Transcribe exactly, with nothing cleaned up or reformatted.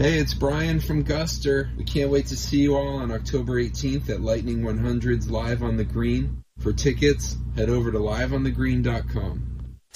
Hey, it's Brian from Guster. We can't wait to see you all on October eighteenth at Lightning one hundred's Live on the Green. For tickets, head over to live on the green dot com.